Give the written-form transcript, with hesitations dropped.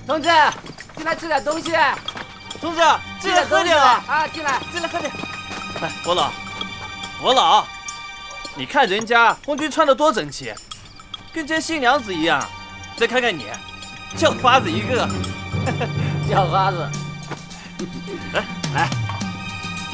同志，进来吃点东西。 同志，进来喝点啊！进来喝点。哎，我老，你看人家红军穿得多整齐，跟这新娘子一样。再看看你，叫花子一个。 叫花子。 来。